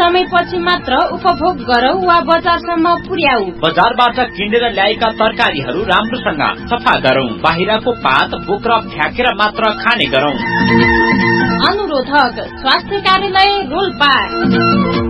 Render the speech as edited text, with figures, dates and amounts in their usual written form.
समयपछि मात्र उपभोग गरौ वा बजारसम्म पुर्याऊ। बजारबाट किनेर ल्याएका तरकारीहरू राम्रोसँग सफा गरौं। बाहिरको पात बोक्रा फ्याँकेर मात्र खाने गरौं। अनुरोधक स्वास्थ्य कार्यालय रोल्पा।